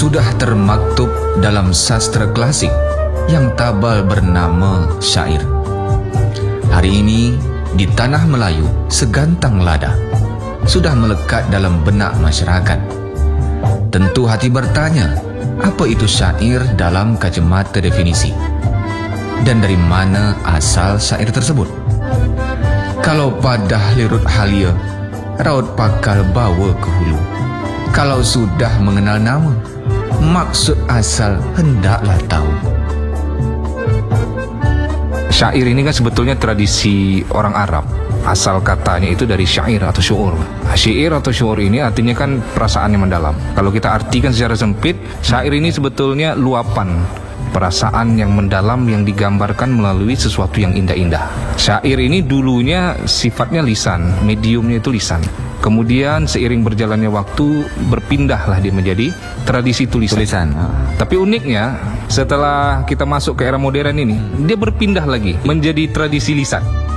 sudah termaktub dalam sastra klasik yang tabal bernama syair. Hari ini di tanah Melayu segantang lada sudah melekat dalam benak masyarakat. Tentu hati bertanya, apa itu syair dalam kacamata definisi? Dan dari mana asal syair tersebut? Kalau padah lirut halia, raut pakal bawa ke hulu. Kalau sudah mengenal nama, maksud asal hendaklah tahu. Syair ini kan sebetulnya tradisi orang Arab. Asal katanya itu dari syair atau syu'ur. Syair atau syu'ur ini artinya kan perasaan yang mendalam. Kalau kita artikan secara sempit, syair ini sebetulnya luapan perasaan yang mendalam yang digambarkan melalui sesuatu yang indah-indah. Syair ini dulunya sifatnya lisan, mediumnya itu lisan. Kemudian seiring berjalannya waktu berpindahlah dia menjadi tradisi tulisan. Tapi uniknya setelah kita masuk ke era modern ini, dia berpindah lagi menjadi tradisi lisan.